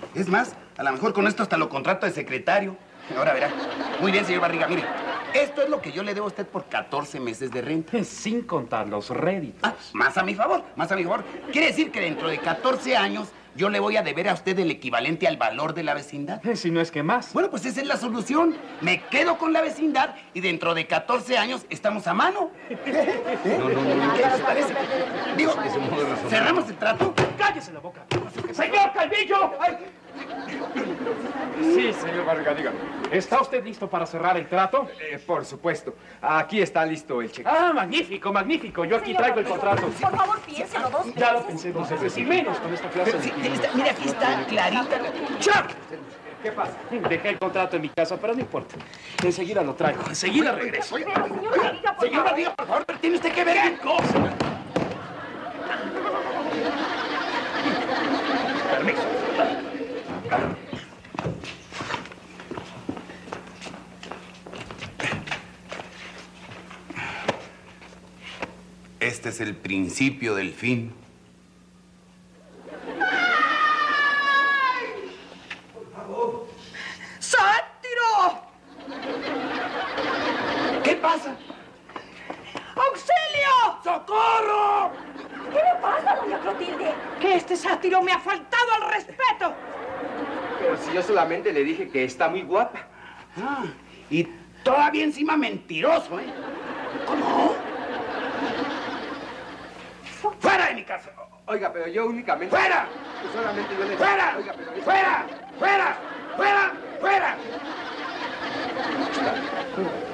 Es más, a lo mejor con esto hasta lo contrato de secretario. Ahora verá. Muy bien, señor Barriga, mire. Esto es lo que yo le debo a usted por 14 meses de renta. Sin contar los réditos. Ah, más a mi favor, más a mi favor. Quiere decir que dentro de 14 años yo le voy a deber a usted el equivalente al valor de la vecindad. Si no es que más. Bueno, pues esa es la solución. Me quedo con la vecindad y dentro de 14 años estamos a mano. No. ¿Qué les parece? Digo, ¿cerramos el trato? ¡Cállese la boca! ¡Señor Calvillo! ¡Ay! Sí, señor Barriga, dígame. ¿Está usted listo para cerrar el trato? Por supuesto. Aquí está listo el cheque. Ah, magnífico, magnífico. Yo aquí Señor traigo el Barriga, contrato. Por favor, piénselo 2 veces. Ya lo pensé 2 veces y menos con esta clase de... Sí, mira, aquí está clarita. ¡Chuck! ¿Qué pasa? Dejé el contrato en mi casa, pero no importa. Enseguida lo traigo. Enseguida regreso. Pero, señor Barriga, por Señor favor. Barriga, por favor, tiene usted que ver qué cosa. Permiso. Este es el principio del fin. Por favor. ¡Sátiro! ¿Qué pasa? ¡Auxilio! ¡Socorro! ¿Qué le pasa, doña Clotilde? Que este sátiro me ha faltado al respeto. Pero si yo solamente le dije que está muy guapa. Ah, y todavía encima mentiroso, ¿eh? ¿Cómo? ¡Fuera de mi casa! Oiga, pero yo únicamente... ¡Fuera! Pues solamente yo le... ¡Fuera! Oiga, pero... ¡Fuera! ¡Fuera! ¡Fuera! ¡Fuera!